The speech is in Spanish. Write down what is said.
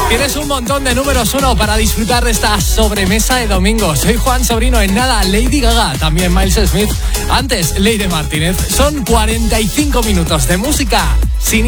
Tienes un montón de números 1 para disfrutar de esta sobremesa de domingo. Soy Juan Sobrino. En nada, Lady Gaga, también Miles Smith. Antes, Lady Martínez. Son 45 minutos de música sin